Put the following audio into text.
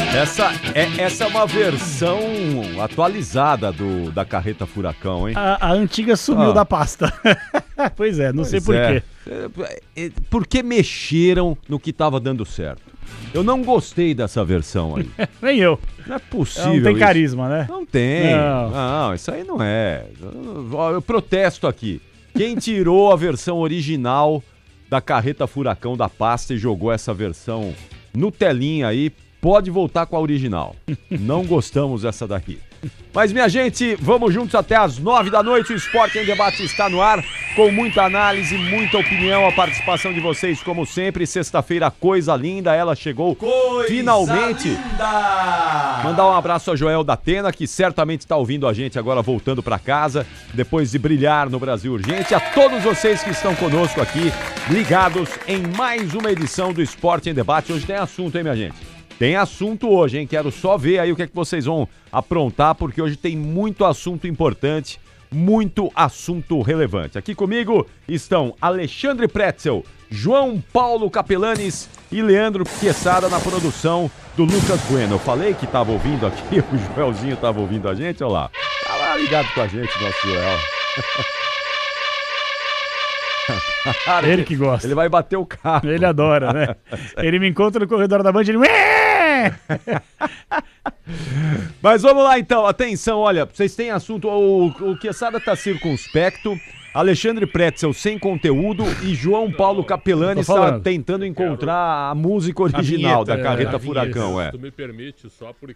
Essa é uma versão atualizada da Carreta Furacão, hein? A antiga sumiu da pasta. Pois é, não sei por quê. Por que mexeram no que estava dando certo? Eu não gostei dessa versão aí. Nem eu. Não é possível. Não tem isso. carisma, né? Não tem. Não, isso aí não é. Eu protesto aqui. Quem tirou a versão original da Carreta Furacão da pasta e jogou essa versão no telinha aí, pode voltar com a original. Não gostamos dessa daqui. Mas, minha gente, vamos juntos até as 9 da noite. O Esporte em Debate está no ar, com muita análise, muita opinião, a participação de vocês, como sempre. Sexta-feira, coisa linda, ela chegou finalmente. Linda! Mandar um abraço a Joel da Atena, que certamente está ouvindo a gente agora voltando para casa, depois de brilhar no Brasil Urgente. A todos vocês que estão conosco aqui, ligados em mais uma edição do Esporte em Debate. Hoje tem assunto, hein, minha gente? Tem assunto hoje, hein? Quero só ver aí o que é que vocês vão aprontar, porque hoje tem muito assunto importante, muito assunto relevante. Aqui comigo estão Alexandre Pretzel, João Paulo Capelanes e Leandro Quesada na produção do Lucas Bueno. Eu falei que estava ouvindo aqui, o Joelzinho estava ouvindo a gente, olha lá. Tá lá ligado com a gente, nosso Joel. Ele que gosta. Ele vai bater o carro. Ele adora, né? Ele me encontra no corredor da Band e ele... Mas vamos lá então, atenção, olha, vocês têm assunto, o Quesada tá circunspecto, Alexandre Pretzel sem conteúdo e João Paulo Capelani está tentando encontrar a música original da Carreta Furacão. Tu me permite só porque